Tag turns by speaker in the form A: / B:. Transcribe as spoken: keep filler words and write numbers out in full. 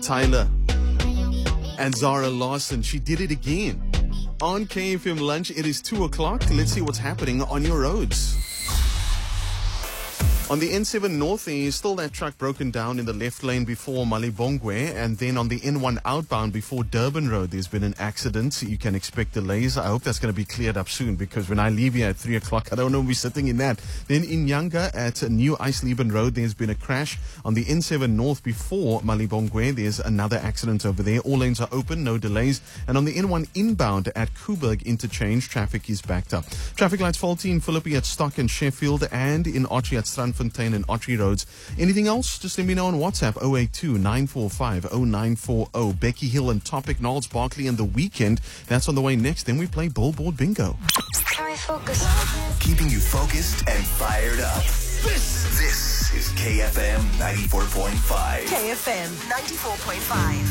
A: Tyler and Zara Larson. She did it again. On K F M Lunch, it is two o'clock. Let's see what's happening on your roads. On the N seven North, there is still that truck broken down in the left lane before Malibongwe, and then on the N one outbound before Durban Road, there's been an accident. You can expect delays. I hope that's going to be cleared up soon, because when I leave here at three o'clock, I don't want to be sitting in that. Then in Nyanga at New Eisleben Road, there's been a crash on the N seven North before Malibongwe. There's another accident over there. All lanes are open, no delays. And on the N one inbound at Kuberg Interchange, traffic is backed up. Traffic lights faulty in Philippi at Stock and Sheffield, and in Ottery at Strandfontein and Ottery Roads. Anything else? Just let me know on WhatsApp oh eight two, nine four five, oh nine four oh. Becky Hill and Topic, Knowles Barkley and The Weekend. That's on the way next. Then we play Billboard Bingo.
B: Very focused.
C: Keeping you focused and fired up. This, this is K F M ninety-four point five.
B: K F M ninety-four point five.